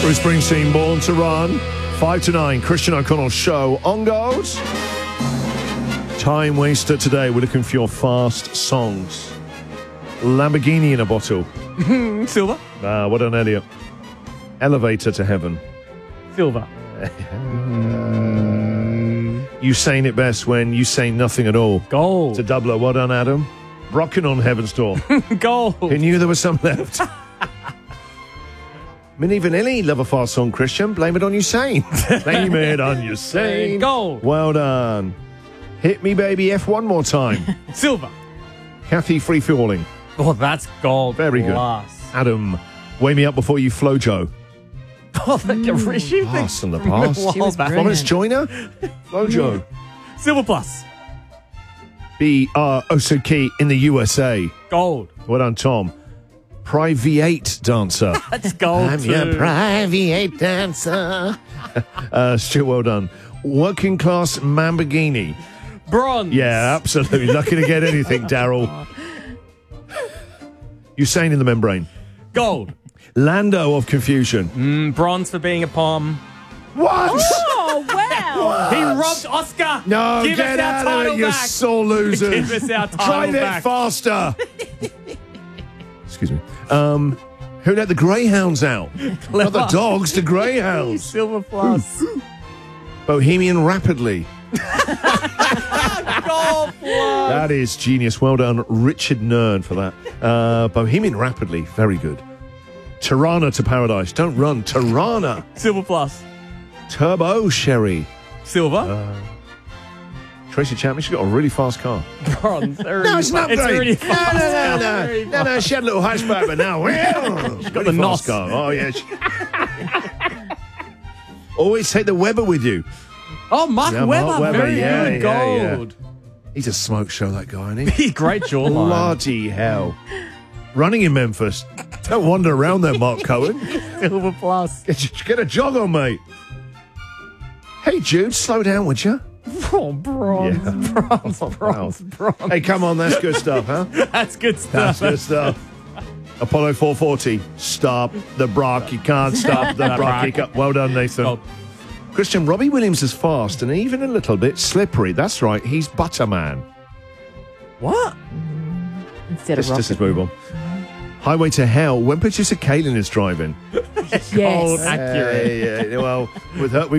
Bruce Springsteen, Born to Run. 5 to 9, Christian O'Connell Show on goes. Time waster today. We're looking for your fast songs. Lamborghini in a bottle. Silver. Well done, Elliot. Elevator to heaven. Silver. You saying it best when you say nothing at all. Gold. It's a doubler. Well done, Adam. Rocking on Heaven's Door. Gold. Who knew there was some left? Minnie Vanilli, love a fast song, Christian. Blame it on Usain. Blame it on Usain. Gold. Well done. Hit me, baby, F one more time. Silver. Kathy, free falling. Oh, that's gold. Very good. Plus. Adam, wake me up before you flow, Joe. Oh, she Pass on the pass. She was brilliant. Florence Joyner, flow, Joe. Silver plus. B.R. Osoki in the USA. Gold. Well done, Tom. Private dancer. That's gold. I'm too. your private dancer. Stuart, well done. Working class Lamborghini. Bronze. Yeah, absolutely. Lucky to get anything, Daryl. Usain in the membrane. Gold. Lando of confusion. Bronze for being a pom. What? Oh, wow. He robbed Oscar. No, Give get us our out of title it, you back. sore losers. Give us our title Drive it back. faster. Excuse me. Who let the greyhounds out? Not the dogs, the greyhounds. Silver plus. Bohemian Rapidly. Gold plus. That is genius. Well done, Richard Nern, for that. Bohemian Rapidly, very good. Tirana to Paradise. Don't run. Tirana. Silver plus. Turbo Sherry. Silver. Tracy Chapman, she's got a really fast car. Bronze. No, it's not It's great. really fast. No, she had a little hatchback, but now she's got the fast nos. car. Oh, yeah. Always take the Weber with you. Oh, Mark Yeah, Webber. Mark Webber, Very yeah, good. yeah, Gold. He's a smoke show, that guy, isn't he? Great jawline. Bloody hell. Running in Memphis. Don't wander around there, Mark Cohen. Silver plus. Get a jog on, mate. Hey, Jude, slow down, would you? Oh, bronze. Yeah. Bronze. Hey, come on, that's good stuff, huh? That's good stuff. That's good stuff. Apollo 440. Stop the Brock. You can't stop the Brock. Well done, Nathan. Gold. Christian, Robbie Williams is fast and even a little bit slippery. That's right. He's Butterman. What? Instead of Let's just rocket. move on. Highway to Hell. When producer Kaylin is driving. Gold. Yes. Accurate. Yeah. Well, with her,